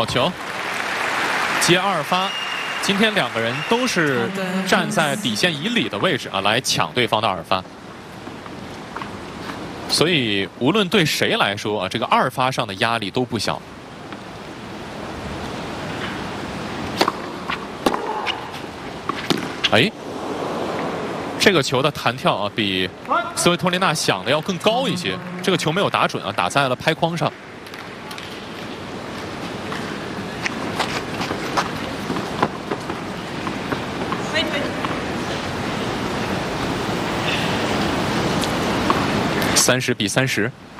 好球，接2发。今天2个人都是站在底线以里的位置啊，来抢对方的2发。所以无论对谁来说啊，这个2发上的压力都不小。哎，这个球的弹跳啊，比斯维托利娜想的要更高一些。这个球没有打准啊，打在了拍框上。30比30。